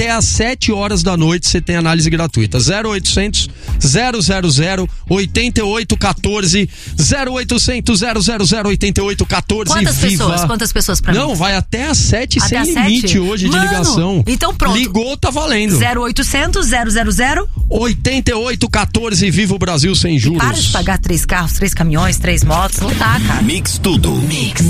até às 7 horas da noite você tem análise gratuita. 0800 000 8814, 0800 000 8814. Quantas pessoas pra mim? Não, vai até às 7 até sem às limite 7? hoje de Mano, ligação. então pronto. Ligou, tá valendo. 0800 000 8814, Viva o Brasil sem juros. Para de pagar 3 carros, 3 caminhões, 3 motos, não dá, cara. Mix Tudo. Mix.